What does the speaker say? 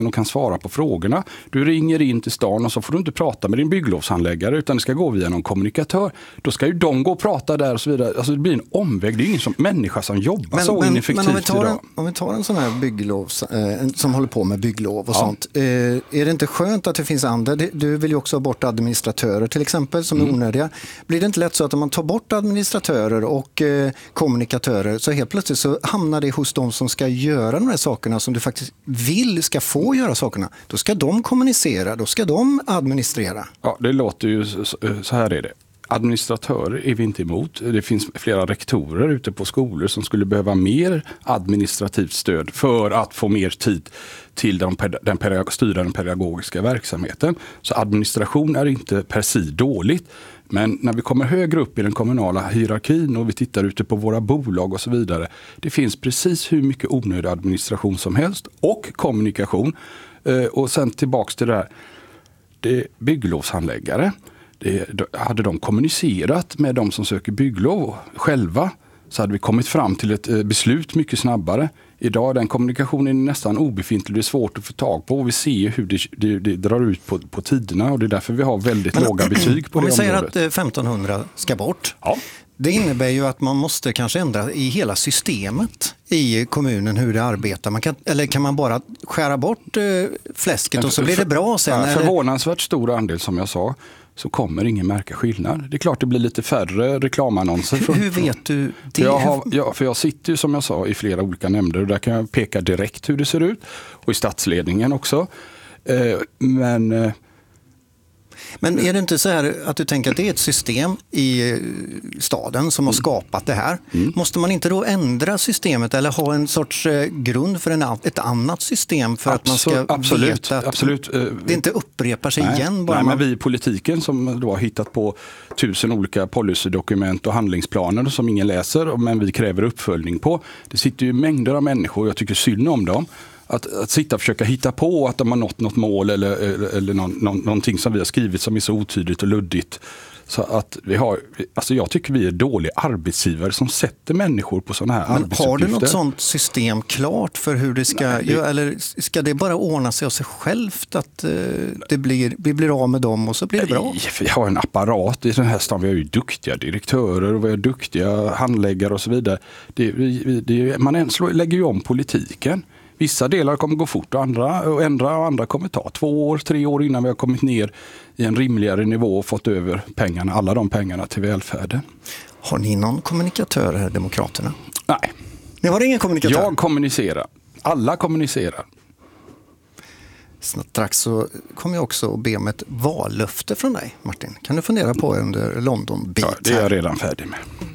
och kan svara på frågorna. Du ringer in till stan och så får du inte prata med din bygglovshandläggare utan det ska gå via någon kommunikatör. Då ska ju de gå och prata där och så vidare. Alltså det blir en omväg. Det är ingen människa som jobbar så ineffektivt idag. Om vi tar en sån här bygglovs som håller på med bygglov och sånt. Är det inte skönt att det finns andra? Du vill ju också ha bort administratörer till exempel som är onödiga. Blir det inte lätt så att om man tar bort administratörer och kommunikatörer så helt plötsligt så hamnar det hos de som ska göra de här sakerna som du faktiskt vill ska få göra sakerna. Då ska de kommunicera, då ska de administrera. Ja, det låter ju så här är det. Administratörer är vi inte emot. Det finns flera rektorer ute på skolor som skulle behöva mer administrativt stöd för att få mer tid till styra den pedagogiska verksamheten. Så administration är inte per se dåligt. Men när vi kommer högre upp i den kommunala hierarkin och vi tittar ute på våra bolag och så vidare. Det finns precis hur mycket onödig administration som helst och kommunikation. Och sen tillbaks till det här. Det är bygglovshandläggare. Hade de kommunicerat med de som söker bygglov själva så hade vi kommit fram till ett beslut mycket snabbare. Idag är den kommunikationen nästan obefintlig, det är svårt att få tag på och vi ser hur det drar ut på tiderna och det är därför vi har väldigt låga betyg på det området. Om vi säger att 1500 ska bort, det innebär ju att man måste kanske ändra i hela systemet i kommunen hur det arbetar. Kan man bara skära bort fläsket och så blir det bra sen? Förvånansvärt stor andel som jag sa. Så kommer ingen märka skillnad. Det är klart det blir lite färre reklamannonser. Hur vet du det? För jag sitter ju som jag sa i flera olika nämnder och där kan jag peka direkt hur det ser ut. Och i statsledningen också. Men är det inte så här att du tänker att det är ett system i staden som har skapat det här? Måste man inte då ändra systemet eller ha en sorts grund för ett annat system för att man ska veta att det inte upprepar sig igen? Men vi i politiken som då har hittat på 1000 olika policydokument och handlingsplaner som ingen läser men vi kräver uppföljning på. Det sitter ju mängder av människor och jag tycker synd om dem. Att sitta och försöka hitta på att de har nått något mål eller någonting som vi har skrivit som är så otydligt och luddigt. Så att jag tycker vi är dåliga arbetsgivare som sätter människor på sådana här arbetsuppgifter. Har du något sånt system klart för hur det ska eller ska det bara ordna sig av sig självt att vi blir av med dem och så blir det bra? Vi har en apparat i den här stan. Vi har ju duktiga direktörer och vi har duktiga handläggare och så vidare. Man lägger ju om politiken. Vissa delar kommer gå fort och andra kommer ta 2 år, 3 år innan vi har kommit ner i en rimligare nivå och fått över alla de pengarna till välfärden. Har ni någon kommunikatör här, Demokraterna? Nej. Ni har ingen kommunikatör? Jag kommunicerar. Alla kommunicerar. Strax så kommer jag också att be om ett vallöfte från dig, Martin. Kan du fundera på under London-bit? Ja, det är jag redan färdig med.